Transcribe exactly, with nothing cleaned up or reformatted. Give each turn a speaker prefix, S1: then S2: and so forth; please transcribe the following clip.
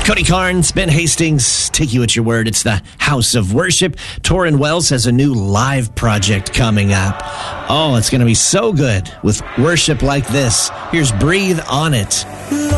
S1: Cody Carnes, Ben Hastings, take you at your word. It's the House of Worship. Torrin Wells has a new live project coming up. Oh, it's going to be so good with worship like this. Here's Breathe on It.